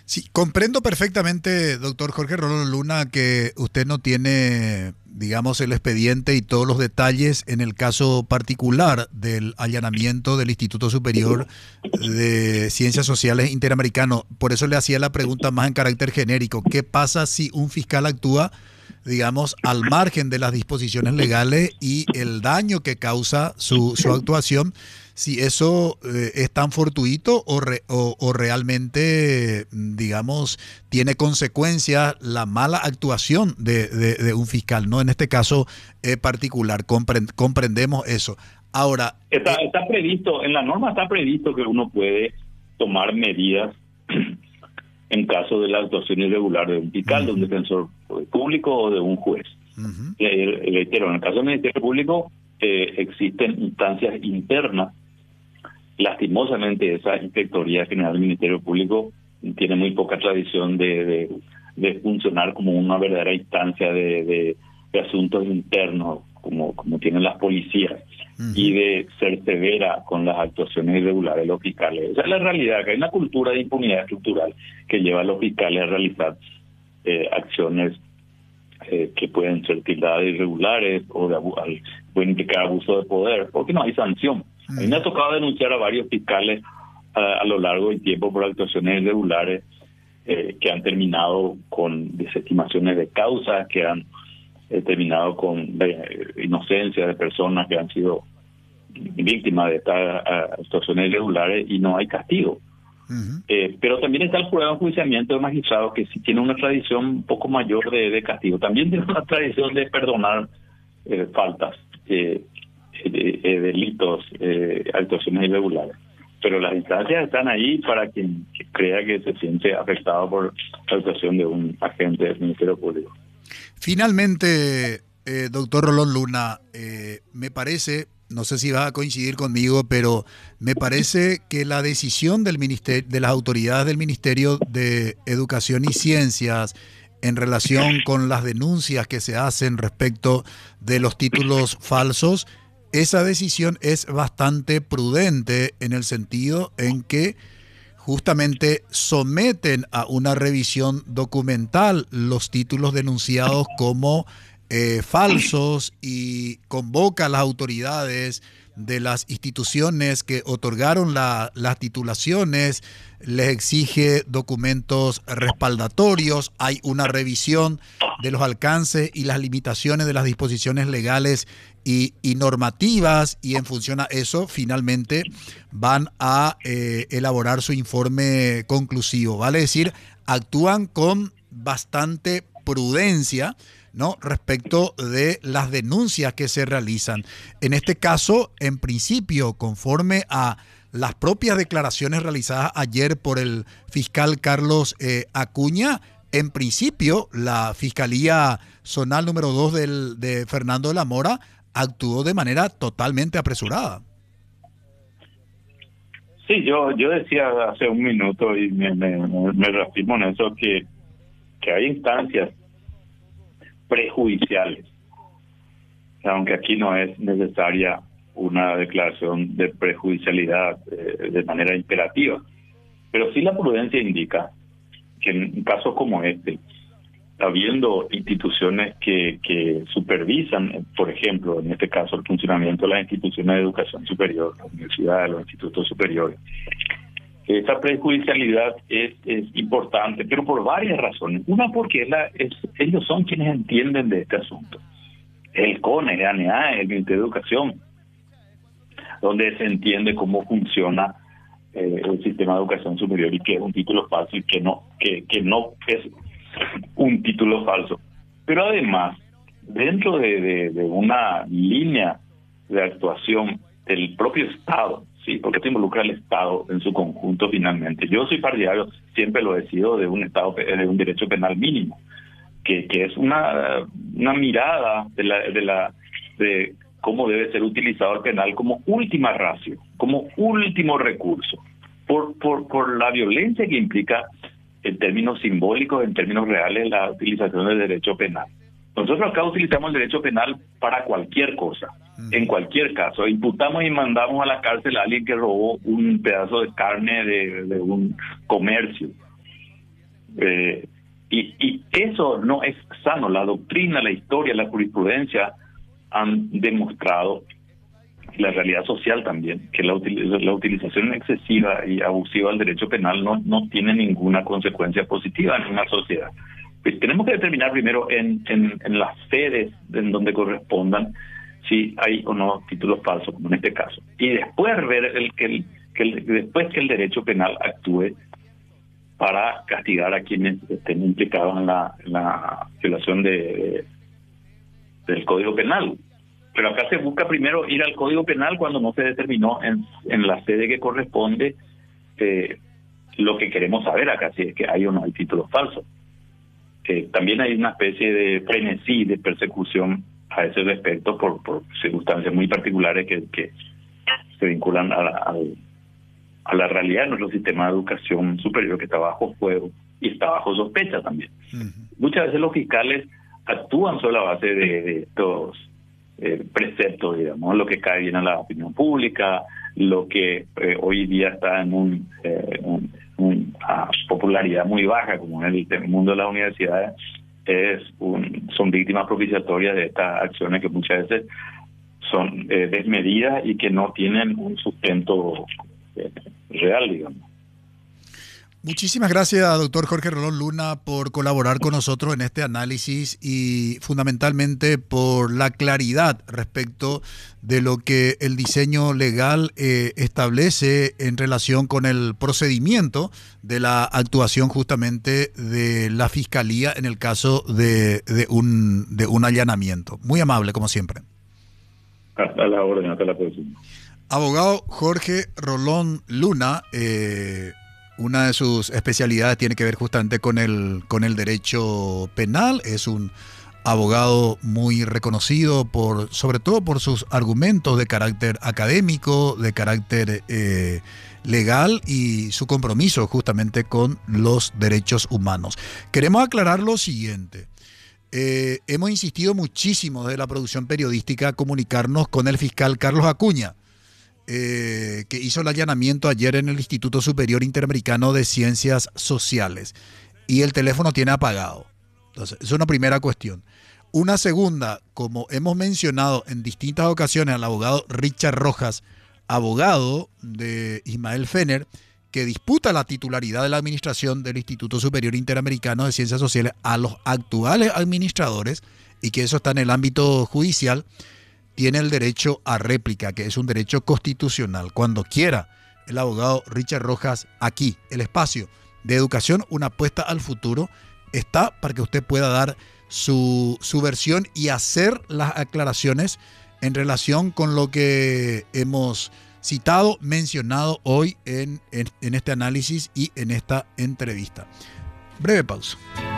Sí, comprendo perfectamente, doctor Jorge Rolón Luna, que usted no tiene, digamos, el expediente y todos los detalles en el caso particular del allanamiento del Instituto Superior de Ciencias Sociales Interamericano. Por eso le hacía la pregunta más en carácter genérico. ¿Qué pasa si un fiscal actúa, digamos, al margen de las disposiciones legales y el daño que causa su actuación? Si eso es tan fortuito o realmente, digamos, tiene consecuencias la mala actuación de un fiscal, ¿no? En este caso particular, comprendemos eso. Ahora, Está previsto, en la norma está previsto que uno puede tomar medidas en caso de la actuación irregular de un fiscal, de un defensor público o de un juez. Reitero, en el caso del Ministerio Público existen instancias internas. Lastimosamente, esa Inspectoría General del Ministerio Público tiene muy poca tradición de funcionar como una verdadera instancia de asuntos internos, como tienen las policías, y de ser severa con las actuaciones irregulares de los fiscales. Esa es la realidad, que hay una cultura de impunidad estructural que lleva a los fiscales a realizar acciones que pueden ser tildadas de irregulares o pueden implicar abuso de poder, porque no hay sanción. A mí me ha tocado denunciar a varios fiscales a lo largo del tiempo por actuaciones irregulares que han terminado con desestimaciones de causas, que han terminado con inocencia de personas que han sido víctimas de estas actuaciones irregulares y no hay castigo. Pero también está el jurado de enjuiciamiento de magistrados que sí tiene una tradición un poco mayor de castigo. También tiene una tradición de perdonar faltas, delitos, actuaciones irregulares. Pero las instancias están ahí para quien crea que se siente afectado por la actuación de un agente del Ministerio Público. Finalmente, doctor Rolón Luna, me parece, no sé si va a coincidir conmigo, pero me parece que la decisión del ministerio, de las autoridades del Ministerio de Educación y Ciencias en relación con las denuncias que se hacen respecto de los títulos falsos, esa decisión es bastante prudente en el sentido en que justamente someten a una revisión documental los títulos denunciados como falsos y convoca a las autoridades de las instituciones que otorgaron las titulaciones, les exige documentos respaldatorios, hay una revisión de los alcances y las limitaciones de las disposiciones legales y normativas, y en función a eso finalmente van a elaborar su informe conclusivo. Vale decir, actúan con bastante prudencia, ¿no?, respecto de las denuncias que se realizan. En este caso, en principio, conforme a las propias declaraciones realizadas ayer por el fiscal Carlos Acuña, en principio, la Fiscalía Zonal número 2 de Fernando de la Mora actuó de manera totalmente apresurada. Sí, yo decía hace un minuto y me reafirmo en eso, que hay instancias prejudiciales, aunque aquí no es necesaria una declaración de prejudicialidad de manera imperativa, pero sí la prudencia indica que en casos como este, habiendo instituciones que supervisan, por ejemplo, en este caso, el funcionamiento de las instituciones de educación superior, las universidades, los institutos superiores, esa prejudicialidad es importante, pero por varias razones. Una, porque ellos son quienes entienden de este asunto. El CONE, el ANEA, el Ministerio de Educación, donde se entiende cómo funciona el sistema de educación superior y qué es un título falso y que no es un título falso. Pero además, dentro de una línea de actuación del propio Estado, sí, porque esto involucra al Estado en su conjunto finalmente. Yo soy partidario, siempre lo he sido, de un Estado, de un derecho penal mínimo, que es una mirada de cómo debe ser utilizado el penal como última ratio, como último recurso, por la violencia que implica en términos simbólicos, en términos reales, la utilización del derecho penal. Nosotros acá utilizamos el derecho penal para cualquier cosa, en cualquier caso. Imputamos y mandamos a la cárcel a alguien que robó un pedazo de carne de un comercio. Y eso no es sano. La doctrina, la historia, la jurisprudencia han demostrado, la realidad social también, que la utilización excesiva y abusiva del derecho penal no tiene ninguna consecuencia positiva en una sociedad. Pues tenemos que determinar primero en las sedes en donde correspondan si hay o no títulos falsos, como en este caso. Y después ver después que el derecho penal actúe para castigar a quienes estén implicados en la violación del Código Penal. Pero acá se busca primero ir al Código Penal cuando no se determinó en la sede que corresponde lo que queremos saber acá, si es que hay o no hay títulos falsos. También hay una especie de frenesí de persecución a ese respecto por circunstancias muy particulares que se vinculan a la realidad de nuestro sistema de educación superior, que está bajo fuego y está bajo sospecha también. Muchas veces los fiscales actúan sobre la base de estos preceptos, digamos, lo que cae bien a la opinión pública, lo que hoy día está en una popularidad muy baja, como en el mundo de las universidades, son víctimas propiciatorias de estas acciones que muchas veces son desmedidas y que no tienen un sustento real, digamos. Muchísimas gracias, doctor Jorge Rolón Luna, por colaborar con nosotros en este análisis y fundamentalmente por la claridad respecto de lo que el diseño legal establece en relación con el procedimiento de la actuación justamente de la Fiscalía en el caso de un allanamiento. Muy amable, como siempre. Hasta la orden, hasta la próxima. Abogado Jorge Rolón Luna, una de sus especialidades tiene que ver justamente con el derecho penal. Es un abogado muy reconocido sobre todo por sus argumentos de carácter académico, de carácter legal y su compromiso justamente con los derechos humanos. Queremos aclarar lo siguiente. Hemos insistido muchísimo desde la producción periodística a comunicarnos con el fiscal Carlos Acuña, que hizo el allanamiento ayer en el Instituto Superior Interamericano de Ciencias Sociales, y el teléfono tiene apagado. Entonces, es una primera cuestión. Una segunda, como hemos mencionado en distintas ocasiones al abogado Richard Rojas, abogado de Ismael Fener, que disputa la titularidad de la administración del Instituto Superior Interamericano de Ciencias Sociales a los actuales administradores, y que eso está en el ámbito judicial, tiene el derecho a réplica, que es un derecho constitucional. Cuando quiera, el abogado Richard Rojas, aquí, el espacio de educación, una apuesta al futuro, está para que usted pueda dar su versión y hacer las aclaraciones en relación con lo que hemos citado, mencionado hoy en este análisis y en esta entrevista. Breve pausa.